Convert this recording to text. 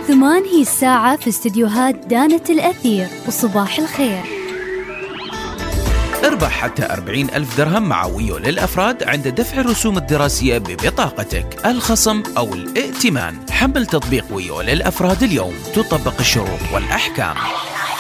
ثمان هي الساعة في استديوهات دانة الأثير. وصباح الخير. اربح حتى 40,000 درهم مع ويو للأفراد عند دفع الرسوم الدراسية ببطاقتك، الخصم أو الائتمان. حمل تطبيق ويو للأفراد اليوم، تطبق الشروط والأحكام.